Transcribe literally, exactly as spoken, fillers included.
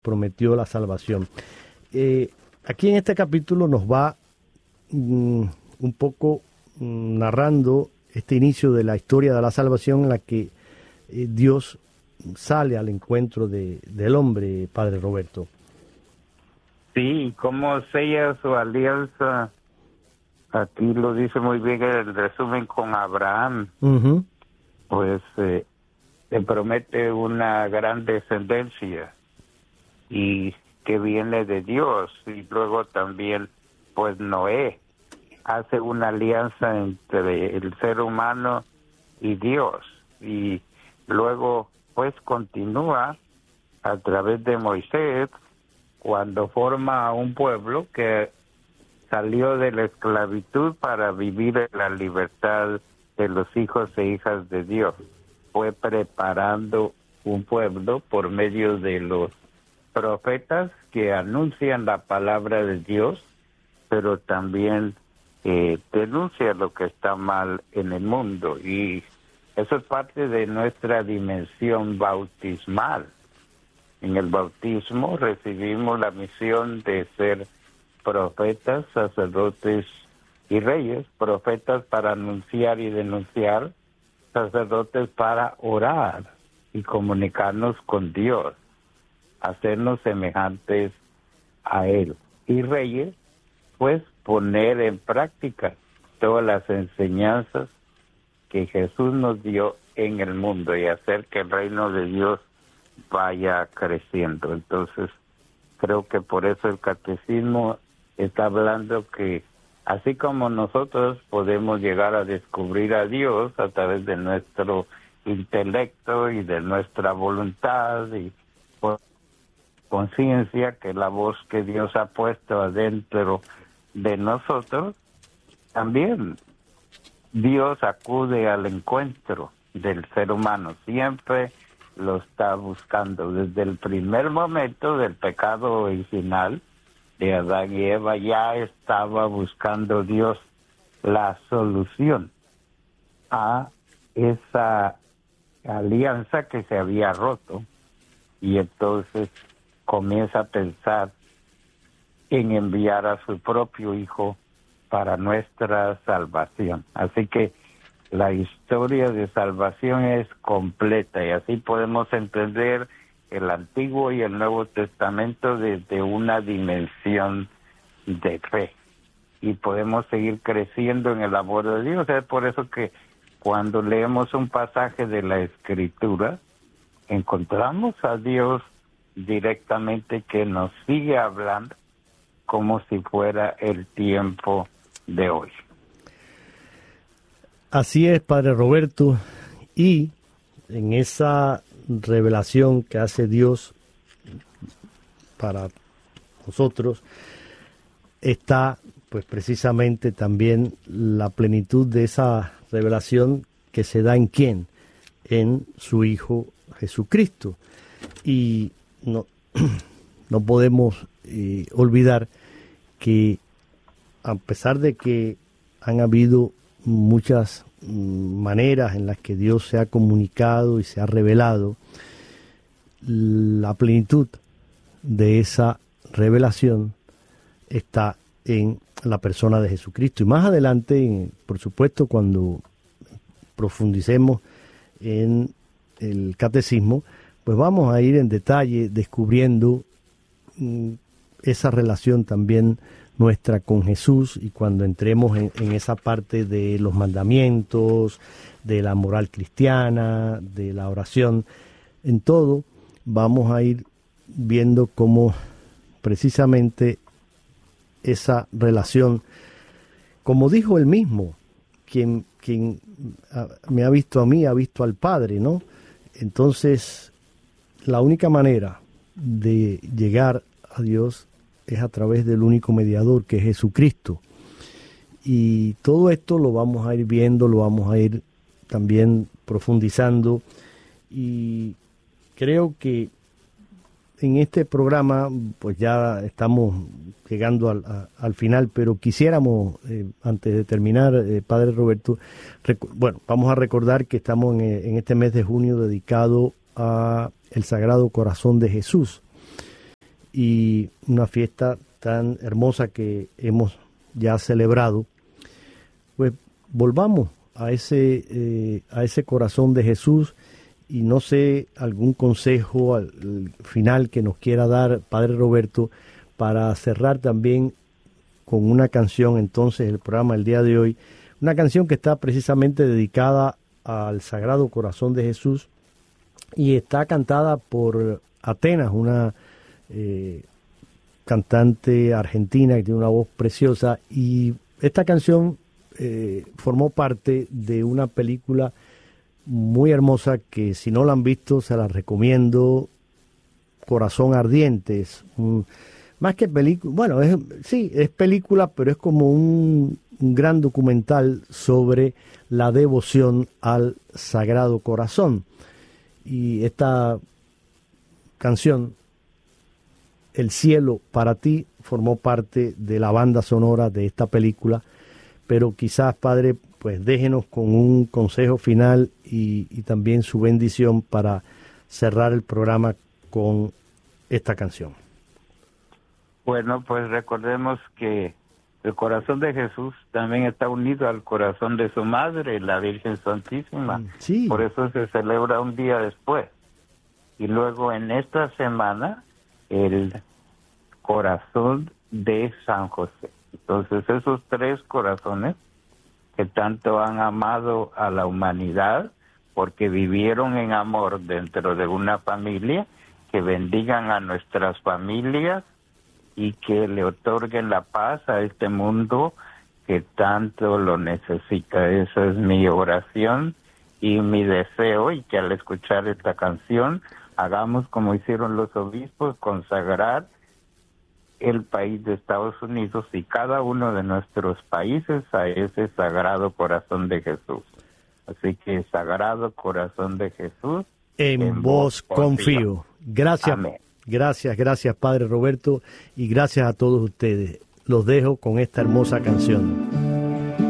prometió la salvación. Eh, aquí en este capítulo nos va mm, un poco mm, narrando este inicio de la historia de la salvación en la que eh, Dios sale al encuentro de, del hombre, Padre Roberto. Sí, cómo sella su alianza. Aquí lo dice muy bien el resumen con Abraham. Uh-huh. Pues eh, le promete una gran descendencia y que viene de Dios. Y luego también, pues Noé hace una alianza entre el ser humano y Dios. Y luego, pues continúa a través de Moisés, cuando forma un pueblo que salió de la esclavitud para vivir en la libertad de los hijos e hijas de Dios. Fue preparando un pueblo por medio de los profetas que anuncian la palabra de Dios, pero también eh, denuncian lo que está mal en el mundo. Y eso es parte de nuestra dimensión bautismal. En el bautismo recibimos la misión de ser profetas, sacerdotes y reyes, profetas para anunciar y denunciar, sacerdotes para orar y comunicarnos con Dios, hacernos semejantes a Él. Y reyes, pues poner en práctica todas las enseñanzas que Jesús nos dio en el mundo y hacer que el reino de Dios vaya creciendo. Entonces, creo que por eso el catecismo está hablando que así como nosotros podemos llegar a descubrir a Dios a través de nuestro intelecto y de nuestra voluntad y por conciencia, que es la voz que Dios ha puesto adentro de nosotros, también Dios acude al encuentro del ser humano, siempre lo está buscando. Desde el primer momento del pecado original de Adán y Eva ya estaba buscando Dios la solución a esa alianza que se había roto, y entonces comienza a pensar en enviar a su propio Hijo para nuestra salvación. Así que la historia de salvación es completa y así podemos entender el Antiguo y el Nuevo Testamento desde una dimensión de fe y podemos seguir creciendo en el amor de Dios. Es por eso que cuando leemos un pasaje de la Escritura encontramos a Dios directamente que nos sigue hablando como si fuera el tiempo de hoy. Así es, Padre Roberto, y en esa revelación que hace Dios para nosotros está pues precisamente también la plenitud de esa revelación que se da en quién, en su Hijo Jesucristo. Y no, no podemos eh, olvidar que a pesar de que han habido muchas maneras en las que Dios se ha comunicado y se ha revelado, la plenitud de esa revelación está en la persona de Jesucristo. Y más adelante, por supuesto, cuando profundicemos en el catecismo, pues vamos a ir en detalle descubriendo esa relación también nuestra con Jesús, y cuando entremos en, en esa parte de los mandamientos, de la moral cristiana, de la oración, en todo vamos a ir viendo cómo precisamente esa relación, como dijo él mismo, quien, quien me ha visto a mí, ha visto al Padre, ¿no? Entonces, la única manera de llegar a Dios es a través del único mediador, que es Jesucristo. Y todo esto lo vamos a ir viendo, lo vamos a ir también profundizando. Y creo que en este programa, pues ya estamos llegando al, a, al final, pero quisiéramos, eh, antes de terminar, eh, Padre Roberto, bueno, vamos a recordar que estamos en, en este mes de junio dedicado a el Sagrado Corazón de Jesús. y una fiesta tan hermosa que hemos ya celebrado, pues volvamos a ese, eh, a ese corazón de Jesús. Y no sé, algún consejo al final que nos quiera dar Padre Roberto para cerrar también con una canción, entonces, el programa del día de hoy, una canción que está precisamente dedicada al Sagrado Corazón de Jesús y está cantada por Atenas, una eh, cantante argentina que tiene una voz preciosa, y esta canción eh, formó parte de una película muy hermosa que, si no la han visto, se la recomiendo. Corazón Ardiente, es un, más que película, bueno, es, sí, es película, pero es como un, un gran documental sobre la devoción al Sagrado Corazón. Y esta canción, El cielo para ti, formó parte de la banda sonora de esta película, pero quizás, Padre, pues déjenos con un consejo final y, y también su bendición para cerrar el programa con esta canción. Bueno, pues recordemos que el corazón de Jesús también está unido al corazón de su madre, la Virgen Santísima. Sí. Por eso se celebra un día después. Y luego en esta semana, el corazón de San José. Entonces, esos tres corazones que tanto han amado a la humanidad, porque vivieron en amor dentro de una familia, que bendigan a nuestras familias y que le otorguen la paz a este mundo que tanto lo necesita. Esa es mi oración y mi deseo, y que al escuchar esta canción hagamos como hicieron los obispos, consagrar el país de Estados Unidos y cada uno de nuestros países a ese Sagrado Corazón de Jesús. Así que, Sagrado Corazón de Jesús, en, en vos confío. confío. Gracias, Amén. gracias, gracias, Padre Roberto, y gracias a todos ustedes. Los dejo con esta hermosa canción.